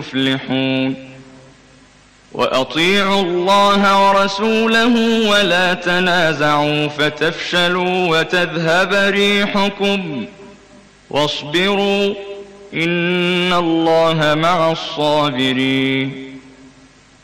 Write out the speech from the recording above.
تفلحون وأطيعوا الله ورسوله ولا تنازعوا فتفشلوا وتذهب ريحكم واصبروا إن الله مع الصابرين